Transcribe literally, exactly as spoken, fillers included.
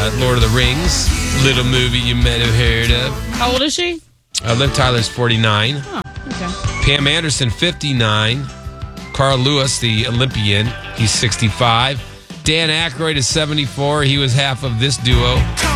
uh, Lord of the Rings. Little movie you might have heard of. How old is she? Uh, Liv Tyler's forty-nine. Oh, okay. Pam Anderson, fifty-nine. Carl Lewis, the Olympian, he's sixty-five. Dan Aykroyd is seventy-four. He was half of this duo.